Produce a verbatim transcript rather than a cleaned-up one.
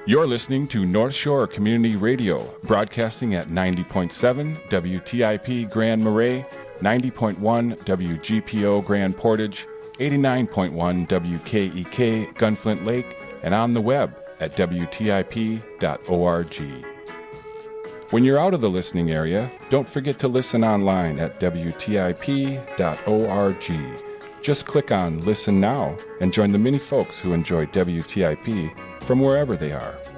You're listening to North Shore Community Radio, broadcasting at ninety point seven W T I P Grand Marais, ninety point one W G P O Grand Portage, eighty-nine point one W K E K Gunflint Lake, and on the web at W T I P dot org. When you're out of the listening area, don't forget to listen online at W T I P dot org. Just click on Listen Now and join the many folks who enjoy W T I P from wherever they are.